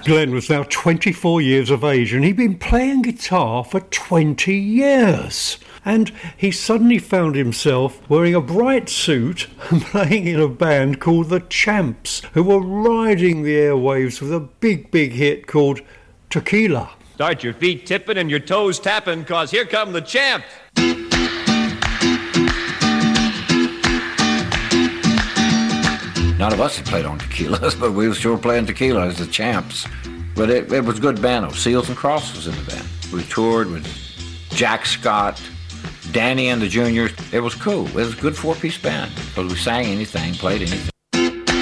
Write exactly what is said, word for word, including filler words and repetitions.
Glenn was now twenty-four years of age and he'd been playing guitar for twenty years. And he suddenly found himself wearing a bright suit and playing in a band called the Champs, who were riding the airwaves with a big, big hit called Tequila. Start your feet tipping and your toes tapping, 'cause here come the Champs. None of us had played on tequilas, but we were sure playing tequila as the Champs. But it, it was a good band. Seals and Crofts was in the band. We toured with Jack Scott, Danny and the Juniors. It was cool. It was a good four-piece band because we sang anything, played anything.